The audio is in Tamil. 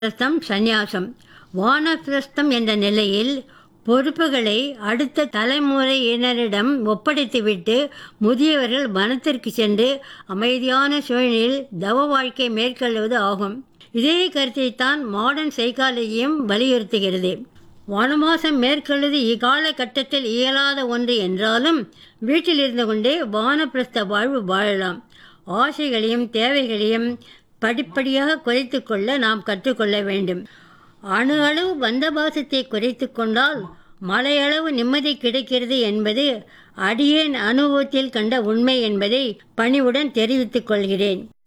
பிரஸ்தம் சந்நியாசம். வானப்பிரஸ்தம் என்ற நிலையில் பொறுப்புகளை அடுத்த தலைமுறையினரிடம் ஒப்படைத்துவிட்டு முதியவர்கள் வனத்திற்கு சென்று அமைதியான சூழ்நிலையில் தவ வாழ்க்கை மேற்கொள்வது ஆகும். இதே கருத்தைத்தான் மாடர்ன் சைக்காலஜியும் வலியுறுத்துகிறது. வனவாசம் மேற்கொள்வது இக்காலகட்டத்தில் இயலாத ஒன்று என்றாலும் வீட்டில் இருந்து கொண்டே வானப்பிரஸ்த வாழ்வு வாழலாம். ஆசைகளையும் தேவைகளையும் படிப்படியாக குறைத்து கொள்ள நாம் கற்றுக்கொள்ள வேண்டும். அணு அளவு பந்தபாசத்தை குறைத்து கொண்டால் மலையளவு நிம்மதி கிடைக்கிறது என்பது அடியேன் அனுபவத்தில் கண்ட உண்மை என்பதை பணிவுடன் தெரிவித்துக் கொள்கிறேன்.